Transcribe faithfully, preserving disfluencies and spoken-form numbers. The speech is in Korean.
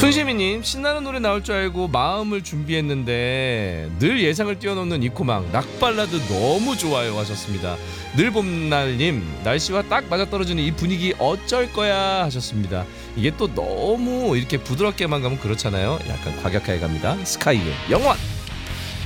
순시미님, 신나는 노래 나올 줄 알고 마음을 준비했는데 늘 예상을 뛰어넘는 이코망 낙발라드 너무 좋아요 하셨습니다. 늘 봄날님, 날씨와 딱 맞아떨어지는 이 분위기 어쩔 거야 하셨습니다. 이게 또 너무 이렇게 부드럽게만 가면 그렇잖아요. 약간 과격하게 갑니다. 스카이의 영원.